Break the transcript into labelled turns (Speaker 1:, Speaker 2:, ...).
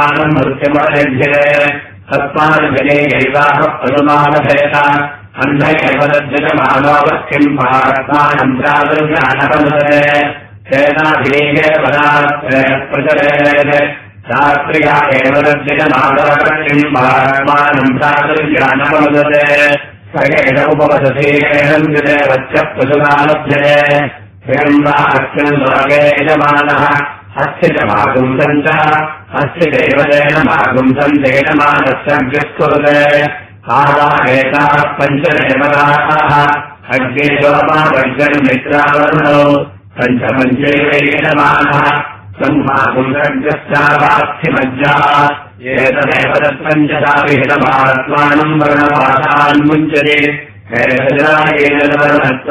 Speaker 1: तस्माद्विनेयैवाह पदुमानभेद अन्धैवदद्विजमानोऽवश्यम् पारत्मानम् प्रादुर्ज्ञानपनुदते तेनाभिनेये पदाप्रचरेत् शास्त्रिया एव तद्विजमानोऽवश्यम् पारत्मानम् प्रादुर्ज्ञानपनुदते स एष उपवसति एनन्दिते वच्चः पशुनालभ्यते हिरण्यम् लोके यजमानः अस्य च मागुंसम् च अस्य देवतेन मागुंसम् देनमानस्य अग्निस्कुरुते आदा एताः पञ्चदेवताः अग्ने सोमावर्गन्मित्रावर्णौ पञ्चपञ्चैवैयजमानः सम्मागुंसग्रश्चावास्थिमज्जा एतदेव तत्पञ्चदा विहितमात्मानम् वर्णपाशान्मुञ्चते